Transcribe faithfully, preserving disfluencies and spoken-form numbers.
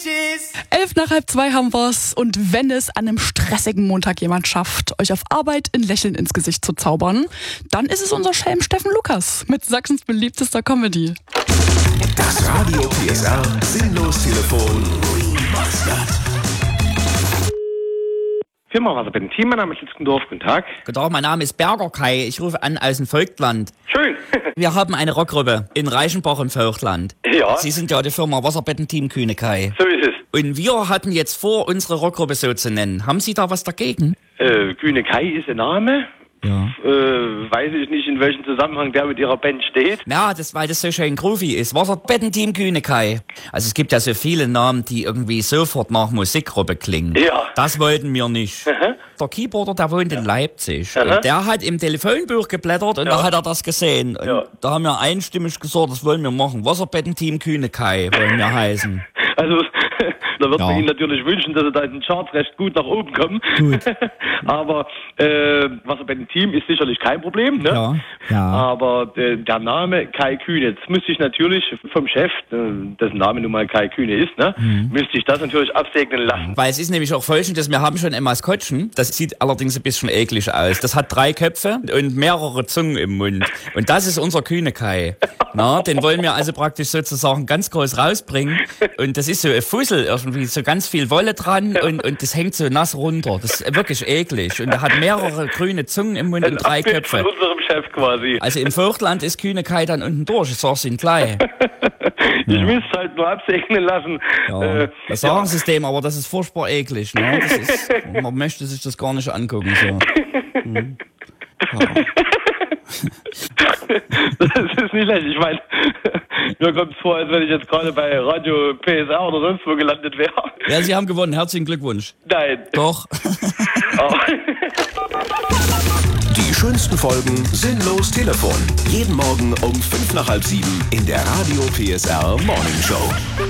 Elf nach halb zwei haben wir's. Und wenn es an einem stressigen Montag jemand schafft, euch auf Arbeit ein Lächeln ins Gesicht zu zaubern, dann ist es unser Schelm Steffen Lukas mit Sachsens beliebtester Comedy. Das Radio P S R Sinnlos-Telefon. Firma Wasserbetten-Team, mein Name ist Litzkendorf, guten Tag. Guten Tag, mein Name ist Berger Kai, ich rufe an aus dem Vogtland. Schön. Wir haben eine Rockgruppe in Reichenbach im Vogtland. Ja. Sie sind ja die Firma Wasserbetten-Team Kühne Kai. So ist es. Und wir hatten jetzt vor, unsere Rockgruppe so zu nennen. Haben Sie da was dagegen? Äh, Kühne Kai ist der Name. Ja. Äh, weiß ich nicht, in welchem Zusammenhang der mit Ihrer Band steht. Ja, das, weil das so schön groovy ist. Wasserbetten-Team Kühne Kai. Also es gibt ja so viele Namen, die irgendwie sofort nach Musikgruppe klingen. Ja. Das wollten wir nicht. Aha. Der Keyboarder, der wohnt in Leipzig. Aha. Und der hat im Telefonbuch geblättert und Ja. da hat er das gesehen. Und Ja. da haben wir einstimmig gesagt, das wollen wir machen. Wasserbetten-Team Kühne Kai wollen wir heißen. Also, da wird Ja. man Ihnen natürlich wünschen, dass Sie da in den Charts recht gut nach oben kommen. Gut. Aber äh, Wasserbetten-Team ist sicherlich kein Problem, ne? Ja, ja. Aber äh, der Name Kai Kühne, jetzt müsste ich natürlich vom Chef, äh, dessen Name nun mal Kai Kühne ist, ne, Mhm. müsste ich das natürlich absegnen lassen. Weil es ist nämlich auch folgendes, wir haben schon ein Maskottchen, das sieht allerdings ein bisschen eklig aus. Das hat drei Köpfe und mehrere Zungen im Mund. Und das ist unser Kühne Kai. Na, den wollen wir also praktisch sozusagen ganz groß rausbringen. Und das ist so ein Fussel, irgendwie so ganz viel Wolle dran und, und das hängt so nass runter. Das ist wirklich eklig. Und er hat mehrere grüne Zungen im Mund und drei Abbild Köpfe. Von unserem Chef quasi. Also im Vogtland ist Kühne Kai dann unten durch, ich sag's Ihnen gleich. Ich müsste es halt nur absegnen lassen. Ja, Äh, das Sagensystem, aber das ist furchtbar eklig. Ne? Das ist, man möchte sich das gar nicht angucken. So. Hm. Ja. Das ist nicht schlecht. Ich meine, mir kommt es vor, als wenn ich jetzt gerade bei Radio P S R oder sonst wo gelandet wäre. Ja, Sie haben gewonnen. Herzlichen Glückwunsch. Nein. Doch. Oh. Die schönsten Folgen Sinnlos Telefon. Jeden Morgen um fünf nach halb sieben in der Radio P S R Morning Show.